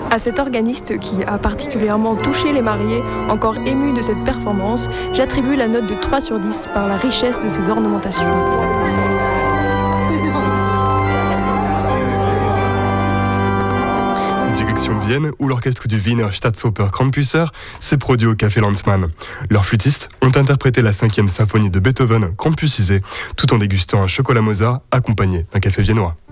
À cet organiste qui a particulièrement touché les mariés, encore émus de cette performance, j'attribue la note de 3 sur 10 par la richesse de ses ornementations. Direction Vienne, où l'orchestre du Wiener Staatsoper Krampuser s'est produit au Café Landmann. Leurs flûtistes ont interprété la 5e symphonie de Beethoven krampusisée, tout en dégustant un chocolat Mozart accompagné d'un café viennois.